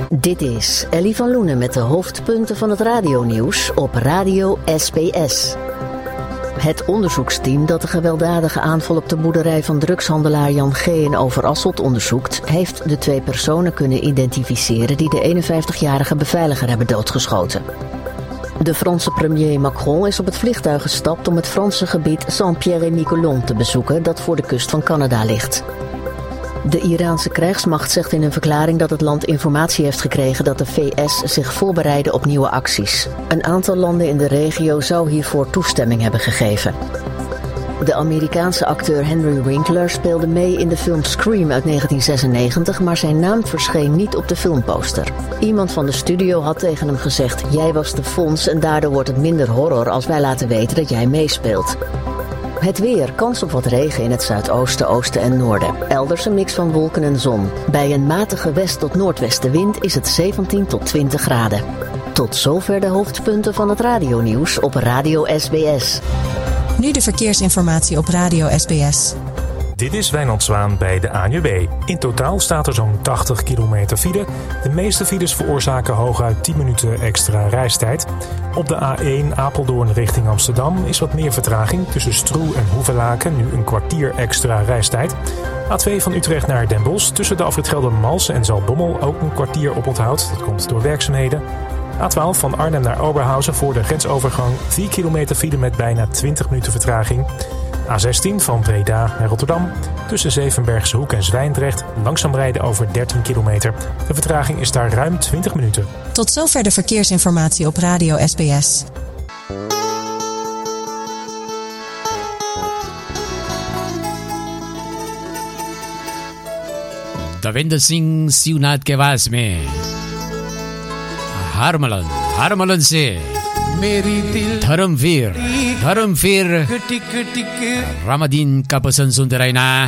Dit is Ellie van Loenen met de hoofdpunten van het radionieuws op Radio SBS. Het onderzoeksteam dat de gewelddadige aanval op de boerderij van drugshandelaar Jan G. in Overasselt onderzoekt, heeft de 2 personen kunnen identificeren die de 51-jarige beveiliger hebben doodgeschoten. De Franse premier Macron is op het vliegtuig gestapt om het Franse gebied Saint-Pierre-et-Miquelon te bezoeken dat voor de kust van Canada ligt. De Iraanse krijgsmacht zegt in een verklaring dat het land informatie heeft gekregen dat de VS zich voorbereiden op nieuwe acties. Een aantal landen in de regio zou hiervoor toestemming hebben gegeven. De Amerikaanse acteur Henry Winkler speelde mee in de film Scream uit 1996, maar zijn naam verscheen niet op de filmposter. Iemand van de studio had tegen hem gezegd: "Jij was de Fons en daardoor wordt het minder horror als wij laten weten dat jij meespeelt." Het weer, kans op wat regen in het zuidoosten, oosten en noorden. Elders een mix van wolken en zon. Bij een matige west- tot noordwestenwind is het 17 tot 20 graden. Tot zover de hoofdpunten van het radionieuws op Radio SBS. Nu de verkeersinformatie op Radio SBS. Dit is Wijnand Zwaan bij de ANWB. In totaal staat er zo'n 80 kilometer file. De meeste files veroorzaken hooguit 10 minuten extra reistijd. Op de A1 Apeldoorn richting Amsterdam is wat meer vertraging. Tussen Stroe en Hoevelaken nu een kwartier extra reistijd. A2 van Utrecht naar Den Bosch tussen de afrit Geldermalsen en Zaltbommel ook een kwartier oponthoud. Dat komt door werkzaamheden. A12 van Arnhem naar Oberhausen voor de grensovergang 4 kilometer file met bijna 20 minuten vertraging. A16 van Breda naar Rotterdam tussen Zevenbergse Hoek en Zwijndrecht langzaam rijden over 13 kilometer. De vertraging is daar ruim 20 minuten. Tot zover de verkeersinformatie op Radio SBS. Davinder Singh Siwnath के वास में हरमलन से धर्मवीर रामादीन का पसंद सुनते रहना।